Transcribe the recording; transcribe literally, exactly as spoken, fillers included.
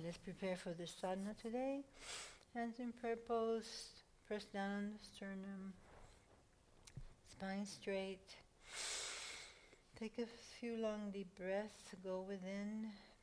let's prepare for the sadhana today. Hands in prayer pose, press down on the sternum, spine straight. Take a few long deep breaths, go within